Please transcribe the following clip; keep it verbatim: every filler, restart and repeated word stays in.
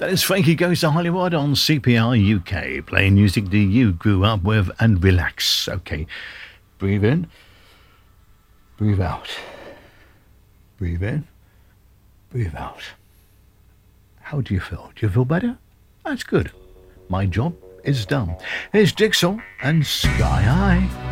That is Frankie Goes to Hollywood on C P R U K, playing music that you grew up with and relax. Okay, breathe in, breathe out, breathe in, breathe out. How do you feel? Do you feel better? That's good. My job is done. Here's Jigsaw and Sky High.